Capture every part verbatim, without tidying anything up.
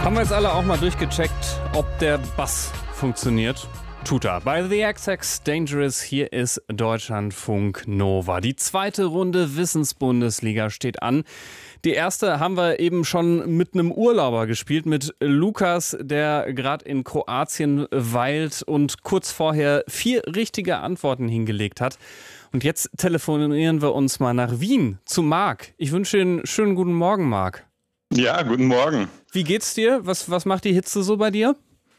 Haben wir jetzt alle auch mal durchgecheckt, ob der Bass funktioniert? Tut er. Bei The X X Dangerous, hier ist Deutschlandfunk Nova. Die zweite Runde Wissensbundesliga steht an. Die erste haben wir eben schon mit einem Urlauber gespielt, mit Lukas, der gerade in Kroatien weilt und kurz vorher vier richtige Antworten hingelegt hat. Und jetzt telefonieren wir uns mal nach Wien zu Marc. Ich wünsche Ihnen einen schönen guten Morgen, Marc. Ja, guten Morgen. Wie geht's dir? Was, was macht die Hitze so bei dir?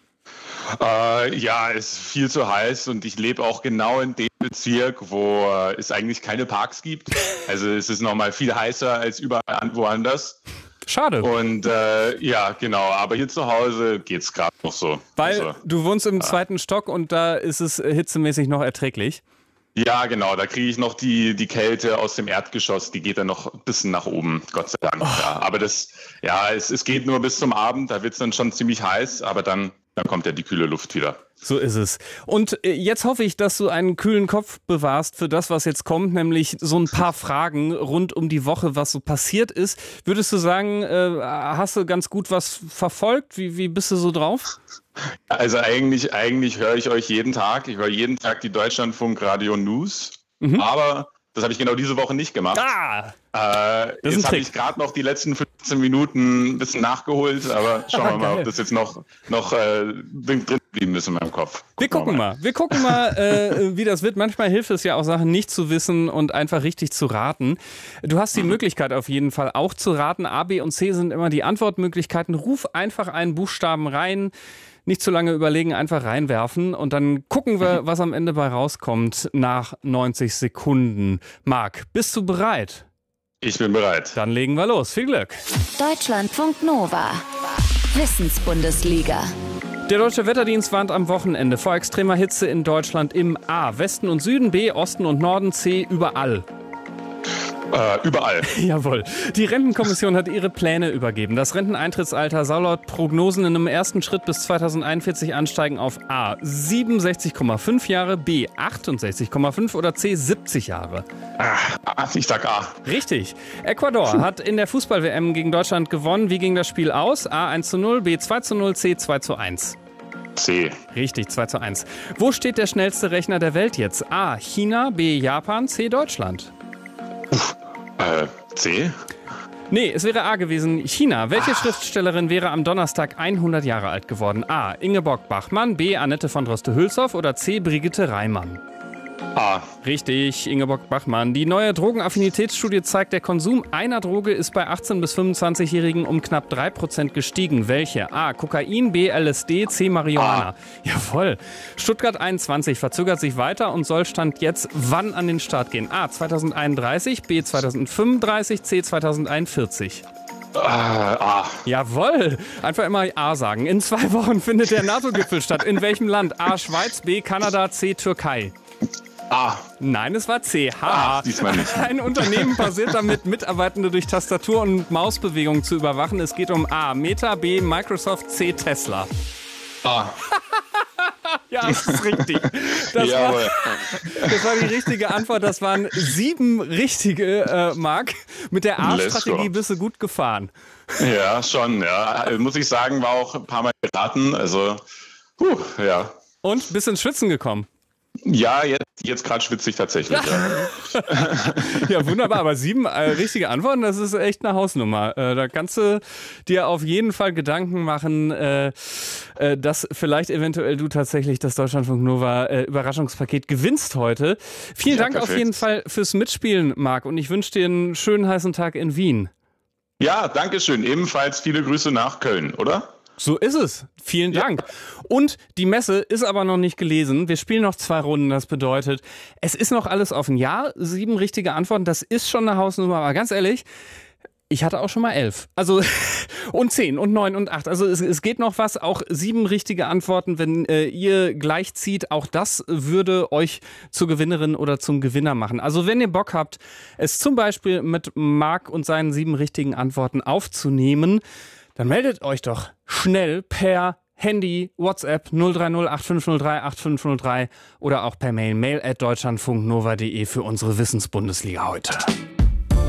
Äh, ja, es ist viel zu heiß und ich lebe auch genau in dem Bezirk, wo äh, es eigentlich keine Parks gibt. Also es ist nochmal viel heißer als überall woanders. Schade. Und äh, ja, genau, aber hier zu Hause geht's gerade noch so. Weil also, du wohnst im zweiten Stock und da ist es hitzemäßig noch erträglich. Ja, genau, da kriege ich noch die, die Kälte aus dem Erdgeschoss, die geht dann noch ein bisschen nach oben, Gott sei Dank. Oh. Ja, aber das, ja, es, es geht nur bis zum Abend, da wird es dann schon ziemlich heiß, aber dann, dann kommt ja die kühle Luft wieder. So ist es. Und jetzt hoffe ich, dass du einen kühlen Kopf bewahrst für das, was jetzt kommt, nämlich so ein paar Fragen rund um die Woche, was so passiert ist. Würdest du sagen, äh, hast du ganz gut was verfolgt? Wie, wie bist du so drauf? Also eigentlich, eigentlich höre ich euch jeden Tag. Ich höre jeden Tag die Deutschlandfunk Radio News. Mhm. Aber das habe ich genau diese Woche nicht gemacht. Ah, äh, jetzt habe ich gerade noch die letzten fünfzehn Minuten ein bisschen nachgeholt. Aber schauen wir mal, ob das jetzt noch, noch äh, drin geblieben ist in meinem Kopf. Gucken wir gucken mal. mal. Wir gucken mal, äh, wie das wird. Manchmal hilft es ja auch, Sachen nicht zu wissen und einfach richtig zu raten. Du hast die mhm. Möglichkeit auf jeden Fall auch zu raten. A, B und C sind immer die Antwortmöglichkeiten. Ruf einfach einen Buchstaben rein. Nicht zu lange überlegen, einfach reinwerfen und dann gucken wir, was am Ende bei rauskommt nach neunzig Sekunden. Marc, bist du bereit? Ich bin bereit. Dann legen wir los. Viel Glück. Deutschlandfunk Nova. Wissensbundesliga. Der Deutsche Wetterdienst warnt am Wochenende vor extremer Hitze in Deutschland im A. Westen und Süden, B. Osten und Norden, C. Überall. Äh, überall. Jawohl. Die Rentenkommission hat ihre Pläne übergeben. Das Renteneintrittsalter soll laut Prognosen in einem ersten Schritt bis zweitausendeinundvierzig ansteigen auf A. siebenundsechzig Komma fünf Jahre, B. achtundsechzig Komma fünf oder C. siebzig Jahre. Ah, ich sag A. Richtig. Ecuador hat in der Fußball-W M gegen Deutschland gewonnen. Wie ging das Spiel aus? A. eins zu null, B. zwei zu null, C. zwei zu eins. C. Richtig, zwei zu eins. Wo steht der schnellste Rechner der Welt jetzt? A. China, B. Japan, C. Deutschland. Äh, C? Nee, es wäre A gewesen. China. Welche ah. Schriftstellerin wäre am Donnerstag hundert Jahre alt geworden? A. Ingeborg Bachmann, B. Annette von Droste-Hülshoff oder C. Brigitte Reimann? A. Richtig, Ingeborg Bachmann. Die neue Drogenaffinitätsstudie zeigt, der Konsum einer Droge ist bei achtzehn- bis fünfundzwanzigjährigen um knapp drei Prozent gestiegen. Welche? A. Kokain, B. L S D, C. Marihuana. A. Jawohl. Stuttgart einundzwanzig verzögert sich weiter und soll Stand jetzt wann an den Start gehen? A. zweitausendeinunddreißig, B. zweitausendfünfunddreißig, C. zweitausendeinundvierzig. Uh, A. Jawohl. Einfach immer A sagen. In zwei Wochen findet der NATO-Gipfel statt. In welchem Land? A. Schweiz, B. Kanada, C. Türkei. A. Nein, es war C. H. Ah, diesmal nicht. Ein Unternehmen basiert damit, Mitarbeitende durch Tastatur- und Mausbewegungen zu überwachen. Es geht um A. Meta, B. Microsoft, C. Tesla. A. Ja, das ist richtig. Das, war, das war die richtige Antwort. Das waren sieben richtige, äh, Marc. Mit der A-Strategie bist du gut gefahren. Ja, schon. Ja, muss ich sagen, war auch ein paar Mal geraten. Also, puh, ja. Und bist ins Schwitzen gekommen? Ja, jetzt, jetzt gerade schwitze ich tatsächlich. Ja. Ja, wunderbar. Aber sieben äh, richtige Antworten, das ist echt eine Hausnummer. Äh, da kannst du dir auf jeden Fall Gedanken machen, äh, äh, dass vielleicht eventuell du tatsächlich das Deutschlandfunk Nova äh, Überraschungspaket gewinnst heute. Vielen ja, Dank perfekt. Auf jeden Fall fürs Mitspielen, Marc. Und ich wünsche dir einen schönen heißen Tag in Wien. Ja, danke schön. Ebenfalls viele Grüße nach Köln, oder? So ist es. Vielen Dank. Ja. Und die Messe ist aber noch nicht gelesen. Wir spielen noch zwei Runden. Das bedeutet, es ist noch alles offen. Ja, sieben richtige Antworten. Das ist schon eine Hausnummer. Aber ganz ehrlich, ich hatte auch schon mal elf. Also, und zehn und neun und acht. Also, es, es geht noch was. Auch sieben richtige Antworten, wenn äh, ihr gleich zieht. Auch das würde euch zur Gewinnerin oder zum Gewinner machen. Also, wenn ihr Bock habt, es zum Beispiel mit Marc und seinen sieben richtigen Antworten aufzunehmen, dann meldet euch doch schnell per Handy, WhatsApp null drei null acht fünf null drei acht fünf null drei oder auch per Mail mail at deutschlandfunknova punkt de für unsere Wissensbundesliga heute.